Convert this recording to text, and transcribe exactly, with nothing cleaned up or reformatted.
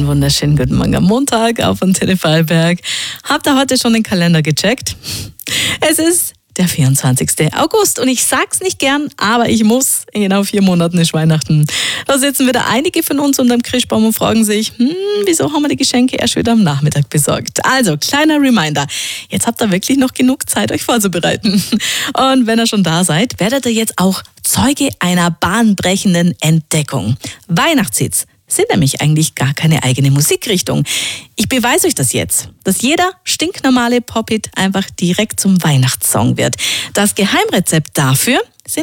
Einen wunderschönen guten Morgen am Montag auf Antenne Vorarlberg. Habt ihr heute schon den Kalender gecheckt? Es ist der vierundzwanzigste August und ich sag's nicht gern, aber ich muss. In genau vier Monaten ist Weihnachten. Da sitzen wieder einige von uns unterm Christbaum und fragen sich, hm, wieso haben wir die Geschenke erst wieder am Nachmittag besorgt? Also, kleiner Reminder. Jetzt habt ihr wirklich noch genug Zeit, euch vorzubereiten. Und wenn ihr schon da seid, werdet ihr jetzt auch Zeuge einer bahnbrechenden Entdeckung. Weihnachtshits sind nämlich eigentlich gar keine eigene Musikrichtung. Ich beweise euch das jetzt, dass jeder stinknormale Pop-Hit einfach direkt zum Weihnachtssong wird. Das Geheimrezept dafür sind